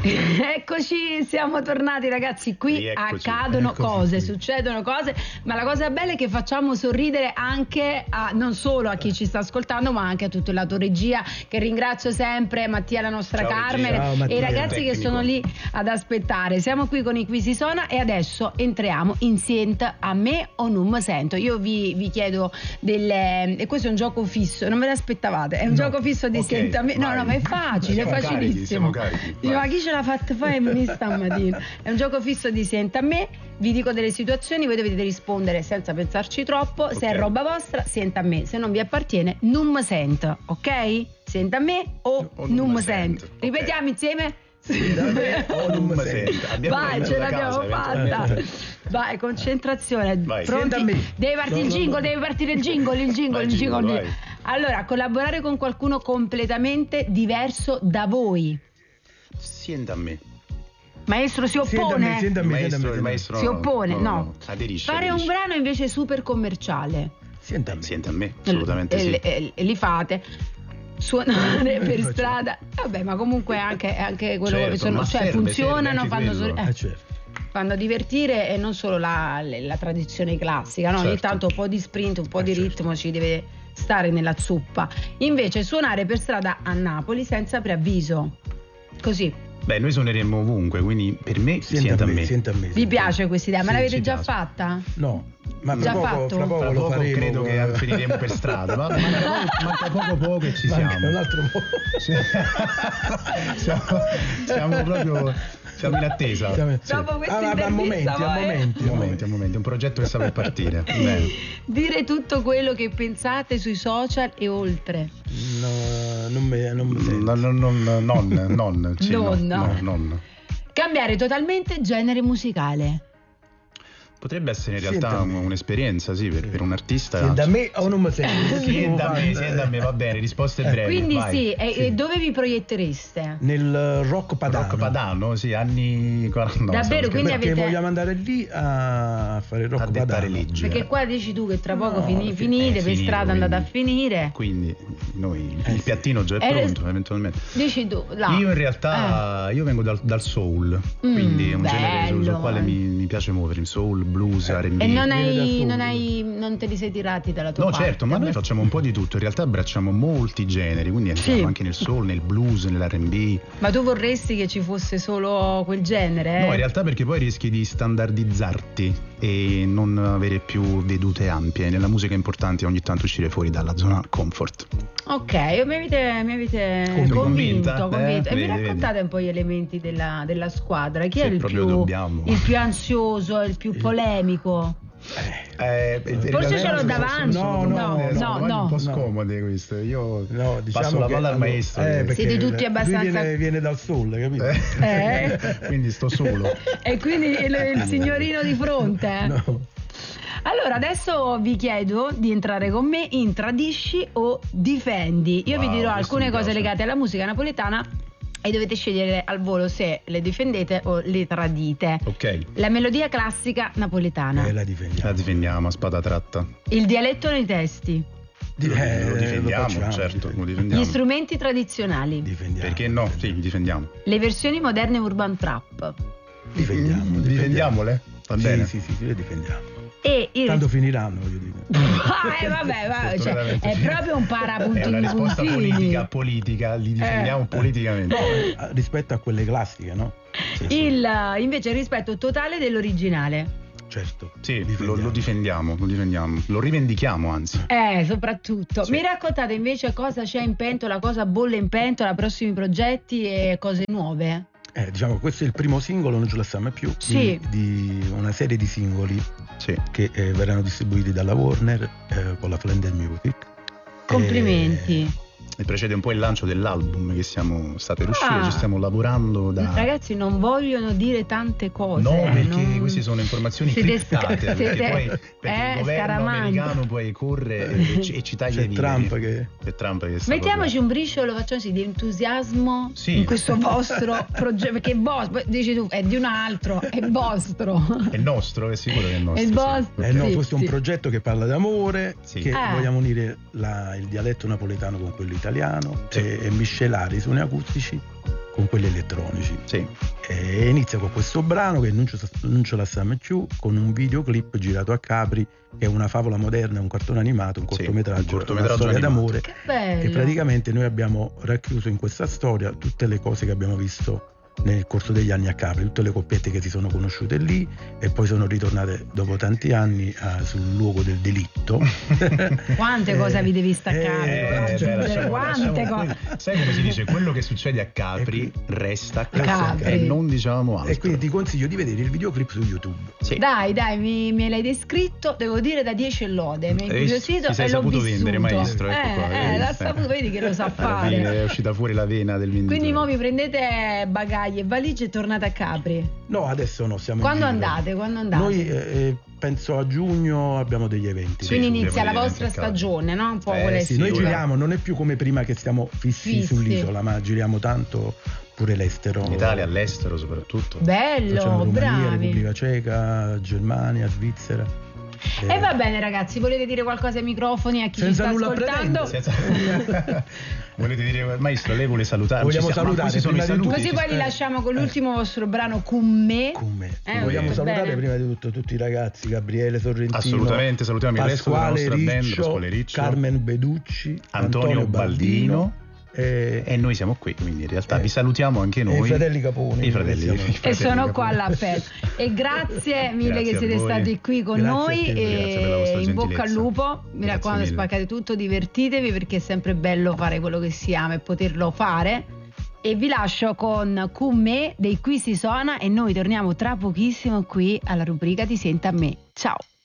Eccoci, siamo tornati ragazzi, qui accadono cose, succedono cose, ma la cosa bella è che facciamo sorridere anche non solo a chi ci sta ascoltando, ma anche a tutto il lato regia, che ringrazio sempre, Mattia, la nostra Carmen, e i ragazzi che sono lì ad aspettare. Siamo qui con i Quisisona e adesso entriamo in Sient a me o non mi sento. Io vi chiedo e questo è un gioco fisso, non ve l'aspettavate, è un gioco fisso di Sient a me. No, ma è facile, è facilissimo. Ma chi ce l'ha fatta fare stamattina? È un gioco fisso di Sient a me, vi dico delle situazioni, voi dovete rispondere senza pensarci troppo, se è roba vostra Sient a me, se non vi appartiene non mi sento, ok? Sient a me o non mi sento. Ripetiamo insieme? Sient a me o non mi sento. Vai, ce l'abbiamo fatta. Vai, concentrazione. Vai. Pronti? Deve partire il jingle. Allora, collaborare con qualcuno completamente diverso da voi. Sient a me. Maestro si oppone? Il maestro si oppone, no. Aderisce. Fare un brano invece super commerciale. Sient a me, assolutamente sì. E li fate. Suonare per strada. Vabbè, ma comunque anche quello che sono, cioè funzionano, fanno divertire, e non solo la tradizione classica, no? Ogni tanto un po' di sprint, un po' di ritmo ci deve stare nella zuppa. Invece suonare per strada a Napoli senza preavviso. Così. Beh, noi suoneremo ovunque, quindi per me Sient a me. Vi piace questa idea? Ma l'avete già fatta? No, ma già fra poco lo faremo. Credo che finiremo per strada, ma manca poco e ci siamo. Un altro po'. Siamo proprio in attesa. Dopo questa a momenti. Un progetto che sta per partire. Bene. Dire tutto quello che pensate sui social e oltre. Non mi sento. Non. Cambiare totalmente genere musicale. Potrebbe essere in realtà un'esperienza, sì, per un artista. Sient a me o non mi sento? Sient a me, va bene, risposte brevi. Quindi vai. E dove vi proiettereste? Nel rock padano. Sì, anni 40. Davvero, quindi perché vogliamo andare lì a fare il rock padano. Leggi. Perché qua dici tu che tra poco finite, per strada andate a finire. Quindi noi il piattino già è pronto, eventualmente. Dici tu, là. Io in realtà io vengo dal soul, quindi è un genere sul quale mi piace muovermi, soul, blues, R&B. E non te li sei tirati dalla tua parte? No, certo, ma noi facciamo un po' di tutto, in realtà abbracciamo molti generi, quindi entriamo anche nel soul, nel blues, nell'R&B. Ma tu vorresti che ci fosse solo quel genere? No, in realtà perché poi rischi di standardizzarti e non avere più vedute ampie. Nella musica è importante ogni tanto uscire fuori dalla zona comfort. Ok, mi avete convinto. E mi raccontate un po' gli elementi della squadra? Chi è il più ansioso, il più polemico? Forse ce l'ho davanti. No, un po' scomode questo. Io diciamo passo la palla al maestro. Siete tutti abbastanza. Viene dal sole, capito? Quindi sto solo. E quindi il signorino di fronte. No. Allora, adesso vi chiedo di entrare con me in Tradisci o Difendi. Io vi dirò alcune cose legate alla musica napoletana e dovete scegliere al volo se le difendete o le tradite. Ok. La melodia classica napoletana. La difendiamo a spada tratta. Il dialetto nei testi. Lo difendiamo, certo. Lo difendiamo. Gli strumenti tradizionali. Difendiamo. Perché no? Sì, difendiamo. Le versioni moderne urban trap. Difendiamole? Va bene. Sì, le difendiamo. Tanto finiranno, voglio dire. Vabbè, cioè, è proprio un parapuntini. È una risposta politica, li difendiamo politicamente. No, rispetto a quelle classiche, no? Invece il rispetto totale dell'originale. Certo. Sì, lo difendiamo, lo rivendichiamo anzi. Soprattutto. Sì. Mi raccontate invece cosa c'è in pentola, cosa bolle in pentola, prossimi progetti e cose nuove? Diciamo, questo è il primo singolo, non ce la stiamo più, di una serie di singoli che verranno distribuiti dalla Warner con la Flender Music. Complimenti. E precede un po' il lancio dell'album che siamo state per uscire, ci stiamo lavorando da... Ragazzi, non vogliono dire tante cose. No, perché queste sono informazioni criptate, perché poi il governo americano poi corre e ci taglia i video. C'è Trump che sta mettiamoci un briciolo, facciamo di entusiasmo in questo vostro progetto, perché dici tu, è di un altro, è vostro. È nostro, è sicuro che è nostro. È il vostro. Questo è un progetto che parla d'amore, che vogliamo unire il dialetto napoletano con quello italiano e miscelare i suoni acustici con quelli elettronici. Sì. E inizia con questo brano che non ce la stiamo più, con un videoclip girato a Capri, che è una favola moderna, un cartone animato, un cortometraggio, una storia d'amore. Che bello. E praticamente noi abbiamo racchiuso in questa storia tutte le cose che abbiamo visto nel corso degli anni a Capri, tutte le coppiette che si sono conosciute lì e poi sono ritornate dopo tanti anni sul luogo del delitto. Quante cose avete visto a Capri? Quante cose. Sai come si dice? Quello che succede a Capri resta a Capri. E non diciamo altro. E quindi ti consiglio di vedere il videoclip su YouTube. Sì. Dai, me l'hai descritto, devo dire da 10 lode, mi è incuriosito e l'ho vissuto. Vendere, maestro, ecco qua, l'ha saputo, vedi che lo sa fare. È uscita fuori la vena del venditore. Quindi mo vi prendete bagagli e valigie e tornate a Capri? No, adesso no, siamo Quando in giro. andate? Noi penso a giugno abbiamo degli eventi. Quindi inizia la vostra stagione, no? Un po' noi giriamo, non è più come prima che stiamo fissi sull'isola, ma giriamo tanto pure l'estero. In Italia, all'estero soprattutto. Bello, Romania, bravi. Repubblica Ceca, Germania, Svizzera. E va bene ragazzi, volete dire qualcosa ai microfoni a chi ci sta ascoltando? Volete dire, maestro, lei vuole salutare? Vogliamo salutare così poi li lasciamo con l'ultimo vostro brano Con me. Vogliamo salutare prima di tutto tutti i ragazzi, Gabriele Sorrentino, assolutamente, salutiamo il resto della nostra band, Pasquale Riccio, Carmen Beducci, Antonio Baldino. E noi siamo qui, quindi in realtà vi salutiamo anche noi. I fratelli Caponi. E sono qua all'appello. E grazie mille che siete stati qui con noi. E in bocca al lupo. Mi raccomando, spaccate tutto, divertitevi, perché è sempre bello fare quello che si ama e poterlo fare. E vi lascio con me dei Qui si suona, e noi torniamo tra pochissimo qui alla rubrica Ti senta a me. Ciao.